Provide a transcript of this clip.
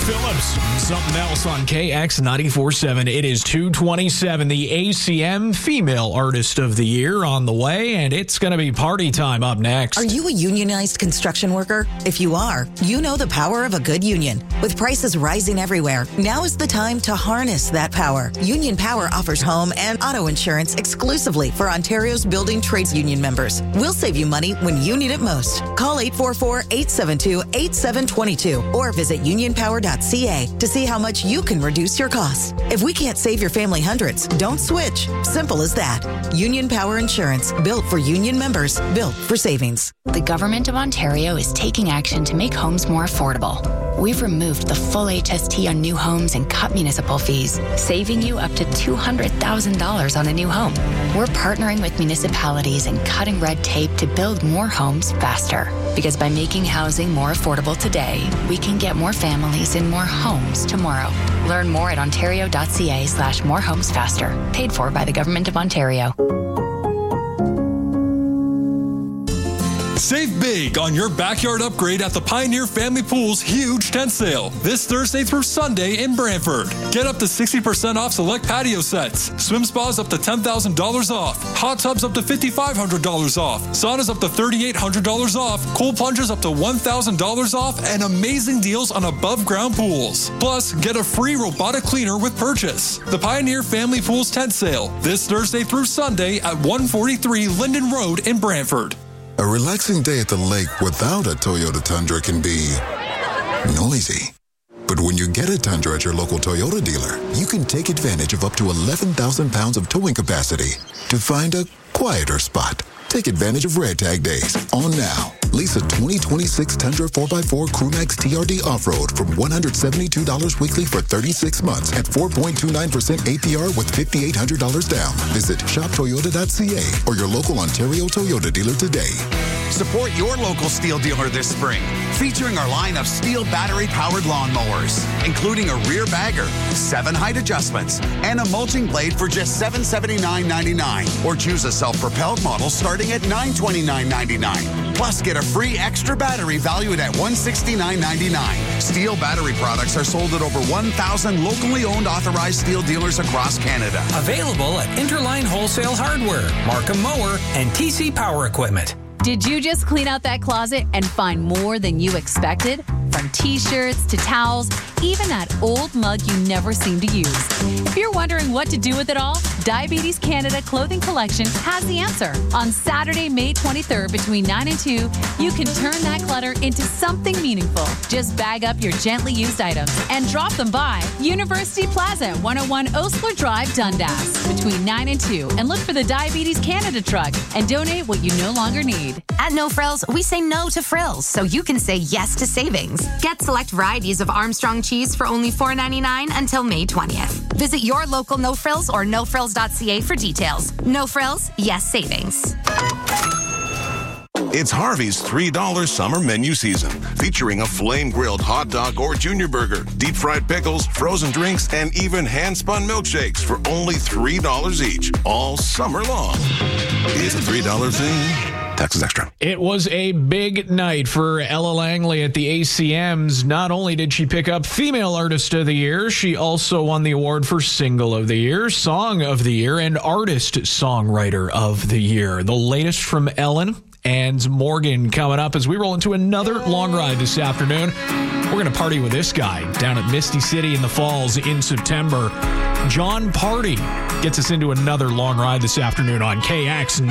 Phillips. Something else on KX 94.7. It is 2:27. The ACM Female Artist of the Year on the way, and it's going to be party time up next. Are you a unionized construction worker? If you are, you know the power of a good union. With prices rising everywhere, now is the time to harness that power. Union Power offers home and auto insurance exclusively for Ontario's building trades union members. We'll save you money when you need it most. Call 844-872-8722 or visit unionpower.ca to see how much you can reduce your costs. If we can't save your family hundreds, don't switch. Simple as that. Union Power Insurance, built for union members, built for savings. The Government of Ontario is taking action to make homes more affordable. We've removed the full HST on new homes and cut municipal fees, saving you up to $200,000 on a new home. We're partnering with municipalities and cutting red tape to build more homes faster. Because by making housing more affordable today, we can get more families in more homes tomorrow. Learn more at ontario.ca/morehomesfaster. Paid for by the Government of Ontario. Save big on your backyard upgrade at the Pioneer Family Pool's huge tent sale this Thursday through Sunday in Brantford. Get up to 60% off select patio sets, swim spas up to $10,000 off, hot tubs up to $5,500 off, saunas up to $3,800 off, cold plunges up to $1,000 off, and amazing deals on above ground pools. Plus, get a free robotic cleaner with purchase. The Pioneer Family Pool's tent sale this Thursday through Sunday at 143 Linden Road in Brantford. A relaxing day at the lake without a Toyota Tundra can be noisy. But when you get a Tundra at your local Toyota dealer, you can take advantage of up to 11,000 pounds of towing capacity to find a quieter spot. Take advantage of Red Tag Days on now. Lease a 2026 Tundra 4x4 Crewmax TRD Off-Road from $172 weekly for 36 months at 4.29% APR with $5,800 down. Visit shoptoyota.ca or your local Ontario Toyota dealer today. Support your local Steel dealer this spring, featuring our line of Steel battery-powered lawnmowers, including a rear bagger, 7 height adjustments, and a mulching blade for just $779.99. Or choose a self-propelled model starting at $929.99. Plus, get a free extra battery valued at $169.99. Steel battery products are sold at over 1,000 locally owned authorized Steel dealers across Canada. Available at Interline Wholesale Hardware, Markham Mower, and TC Power Equipment. Did you just clean out that closet and find more than you expected? From t-shirts to towels, even that old mug you never seem to use. If you're wondering what to do with it all, Diabetes Canada Clothing Collection has the answer. On Saturday, May 23rd between 9 and 2, you can turn that clutter into something meaningful. Just bag up your gently used items and drop them by University Plaza, 101 Osler Drive, Dundas, between 9 and 2, and look for the Diabetes Canada truck and donate what you no longer need. At No Frills, we say no to frills so you can say yes to savings. Get select varieties of Armstrong cheese for only $4.99 until May 20th. Visit your local No Frills or nofrills.ca for details. No Frills, yes savings. It's Harvey's $3 summer menu season, featuring a flame-grilled hot dog or junior burger, deep-fried pickles, frozen drinks, and even hand-spun milkshakes for only $3 each, all summer long. It's a $3 thing. Taxes extra. It was a big night for Ella Langley at the ACMs. Not only did she pick up Female Artist of the Year, she also won the award for Single of the Year, Song of the Year, and Artist Songwriter of the Year. The latest from Ellen and Morgan coming up as we roll into another long ride this afternoon. We're going to party with this guy down at Misty City in the Falls in September. John Party gets us into another long ride this afternoon on KX.